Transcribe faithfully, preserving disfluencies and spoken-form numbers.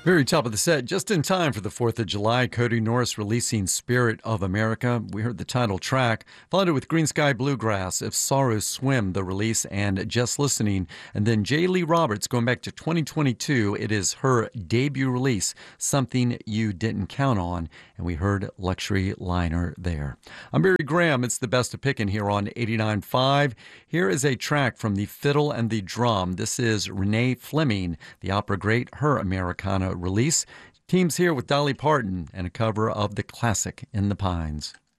Very top of the set, just in time for the fourth of July. Cody Norris releasing Spirit of America. We heard the title track, followed it with Green Sky Bluegrass, If Sorrows Swim, the release, and Just Listening. And then J. Lee Roberts, going back to twenty twenty-two, it is her debut release, Something You Didn't Count On. And we heard Luxury Liner there. I'm Barry Graham. It's the best of picking here on eighty-nine point five. Here is a track from the fiddle and the drum. This is Renee Fleming, the opera great, her Americana release. Teams here with Dolly Parton and a cover of the classic In the Pines.